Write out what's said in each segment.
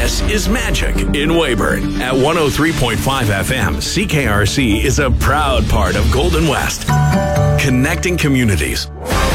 This is Magic in Weyburn. At 103.5 FM, CKRC is a proud part of Golden West. Connecting communities.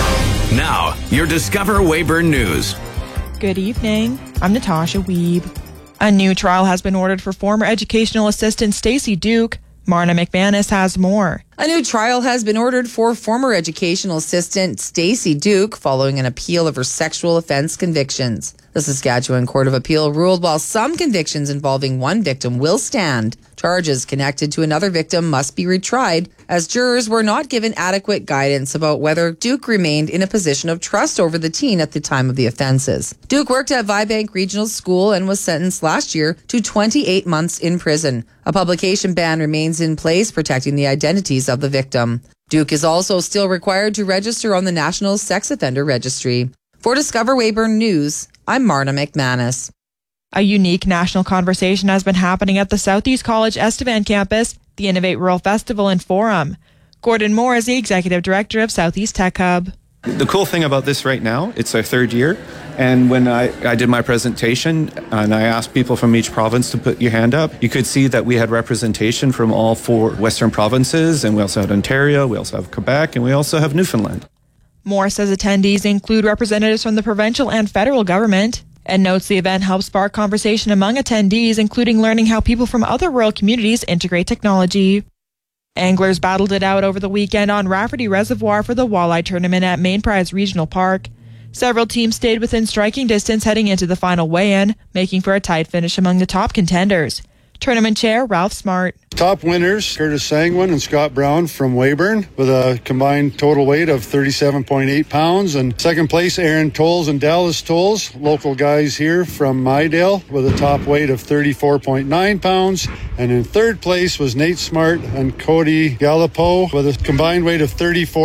Now, your Discover Weyburn News. Good evening. I'm Natasha Wiebe. A new trial has been ordered for former educational assistant Stacey Duke. Marna McManus has more. A new trial has been ordered for former educational assistant Stacey Duke following an appeal of her sexual offense convictions. The Saskatchewan Court of Appeal ruled while some convictions involving one victim will stand, charges connected to another victim must be retried, as jurors were not given adequate guidance about whether Duke remained in a position of trust over the teen at the time of the offences. Duke worked at Vibank Regional School and was sentenced last year to 28 months in prison. A publication ban remains in place, protecting the identities of the victim. Duke is also still required to register on the National Sex Offender Registry. For Discover Weyburn News, I'm Marna McManus. A unique national conversation has been happening at the Southeast College Estevan campus, the Innovate Rural Festival and Forum. Gordon Moore is the Executive Director of Southeast Tech Hub. The cool thing about this right now, it's our third year, and when I did my presentation and I asked people from each province to put your hand up, you could see that we had representation from all 4 Western provinces, and we also had Ontario, we also have Quebec, and we also have Newfoundland. Moore says attendees include representatives from the provincial and federal government, and notes the event helps spark conversation among attendees, including learning how people from other rural communities integrate technology. Anglers battled it out over the weekend on Rafferty Reservoir for the walleye tournament at Main Prize Regional Park. Several teams stayed within striking distance heading into the final weigh-in, making for a tight finish among the top contenders. Tournament chair Ralph Smart. Top winners, Curtis Sangwin and Scott Brown from Weyburn with a combined total weight of 37.8 pounds. And second place, Aaron Tolles and Dallas Tolles, local guys here from Mydale with a top weight of 34.9 pounds. And in third place was Nate Smart and Cody Gallipo with a combined weight of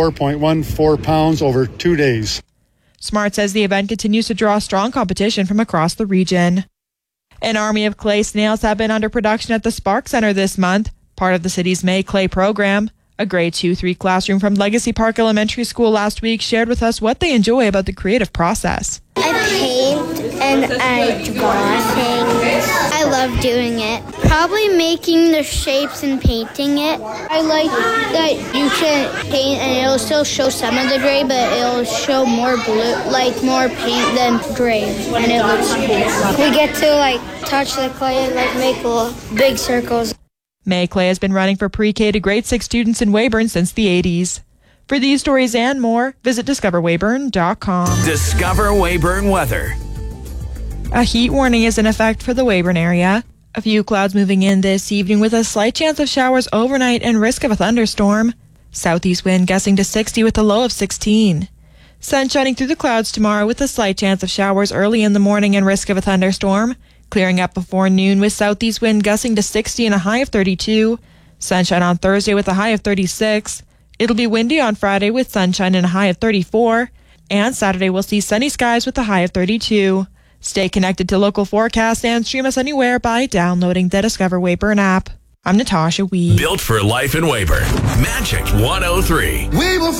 34.14 pounds over 2 days. Smart says the event continues to draw strong competition from across the region. An army of clay snails have been under production at the Spark Center this month, part of the city's May Clay program. A grade 2-3 classroom from Legacy Park Elementary School last week shared with us what they enjoy about the creative process. I paint and I draw things. I love doing it. Probably making the shapes and painting it. I like that you can paint and it'll still show some of the gray, but it'll show more blue, like more paint than gray, and it looks cool. We get to touch the clay and make little big circles. May Clay has been running for pre-K to grade 6 students in Weyburn since the 80s. For these stories and more, visit discoverweyburn.com. Discover Weyburn weather. A heat warning is in effect for the Weyburn area. A few clouds moving in this evening with a slight chance of showers overnight and risk of a thunderstorm. Southeast wind gusting to 60 with a low of 16. Sun shining through the clouds tomorrow with a slight chance of showers early in the morning and risk of a thunderstorm. Clearing up before noon with southeast wind gusting to 60 and a high of 32. Sunshine on Thursday with a high of 36. It'll be windy on Friday with sunshine and a high of 34. And Saturday we'll see sunny skies with a high of 32. Stay connected to local forecasts and stream us anywhere by downloading the Discover Weyburn app. I'm Natasha Wiebe. Built for life in Weyburn. Magic 103.